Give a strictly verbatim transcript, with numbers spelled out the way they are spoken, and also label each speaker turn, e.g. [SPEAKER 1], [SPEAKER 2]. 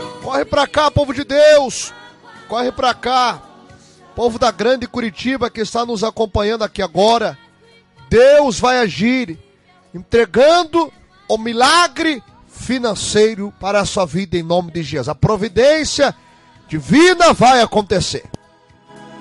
[SPEAKER 1] Corre pra cá, povo de Deus. Corre pra cá. Povo da grande Curitiba que está nos acompanhando aqui agora. Deus vai agir, entregando o milagre financeiro para a sua vida em nome de Jesus. A providência divina vai acontecer.